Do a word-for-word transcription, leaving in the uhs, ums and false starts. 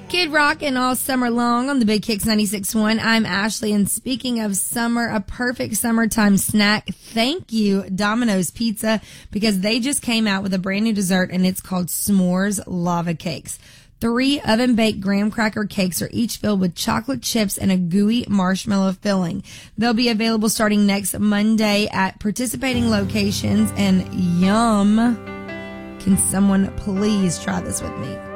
Kid Rockin' all summer long on the Big Kicks ninety-six point one. I'm Ashley, and speaking of summer, a perfect summertime snack. Thank you, Domino's Pizza, because they just came out with a brand new dessert, and it's called S'mores Lava Cakes. Three oven-baked graham cracker cakes are each filled with chocolate chips and a gooey marshmallow filling. They'll be available starting next Monday at participating locations, and yum. Can someone please try this with me?